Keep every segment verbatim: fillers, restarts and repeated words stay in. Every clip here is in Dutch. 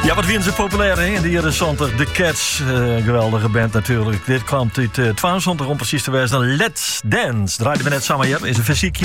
Ja, wat vinden ze populair hè? In de jaren zeventig. The Cats, uh, geweldige band natuurlijk. Dit kwam uit uh, tweeënzwantig om precies te wezen. Let's Dance. Draaiden we net samen hier. Is een fysiekje.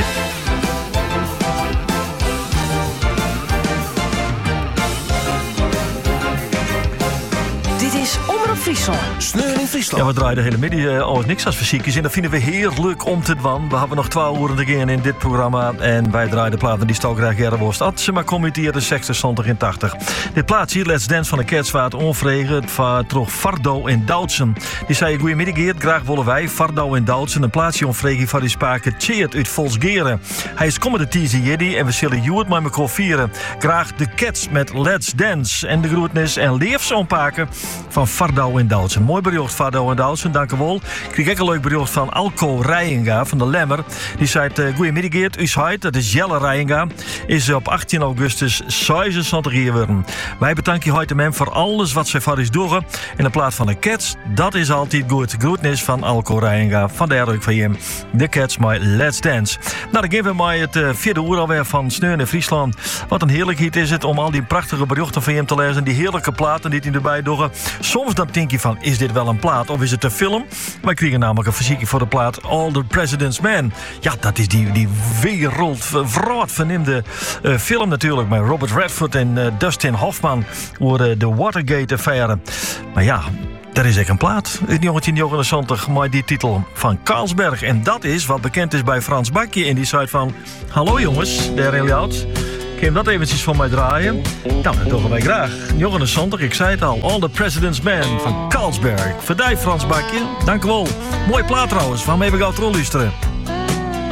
Dit is Omroep Friesland. Sneur in Friesland. Ja, we draaien de hele middag uh, als niks als fysiekjes. En dat vinden we heerlijk om te doen. We hebben nog twaalf uur te gaan in dit programma. En wij draaien de platen die stel graag jaren worst. Als ze maar committeerden zestig, zeventig en tachtig. Dit plaatje hier, Let's Dance van de Cats, waard onvregen. Van toch Fardo en Doutsen. Die zei, goeiemiddag Geert, graag willen wij. Fardo en Doutsen, een plaatsje onvregen van die spaken. Tjeerd uit Volsgeren. Hij is komende teaser Jiddy en we zullen Joert met elkaar vieren. Graag de Cats met Let's Dance. En de groetnis en leefs ontpakken van Fardo en Doutsen. Mooi bericht, Fardo en Doutsen, dank u wel. Ik kreeg ook een leuk bericht van Alco Rijenga van de Lemmer. Die zei, uh, goeiemiddag Geert, uw huid, dat is Jelle Rijenga, is op achttien augustus zevenenzeventig jaar worden. Wij bedanken je heute hem voor alles wat zij voor is doen. In de plaats van de Cats, dat is altijd goed. Groetnis van Alco Rijenga, vandaar ook van hem. De Cats, my Let's Dance. Nou, dan geven we mij het uh, vierde uur alweer van Sneur in Friesland. Wat een heerlijkheid is het om al die prachtige berichten van hem te lezen. Die heerlijke platen die hij erbij doen. Soms dan denk je van, is dit wel een plaat of is het een film? Wij kregen namelijk een fysiekje voor de plaat All the President's Men. Ja, dat is die, die wereldvrood verniemde uh, film natuurlijk met Robert Redford en uh, Dustin Hoffman over uh, de Watergate-affaire. Maar ja, er is echt een plaat uit negentien negenenzeventig met die titel van Carlsberg. En dat is wat bekend is bij Frans Bakje. En die zei van, hallo jongens, daar heel oud. Kun je dat eventjes voor mij draaien? Nou, dat doen wij graag. negenenzeventig, ik zei het al. All the President's Men van Carlsberg. Verdij Frans Bakje, dank u wel. Mooie plaat trouwens, van mij heb ik al luisteren.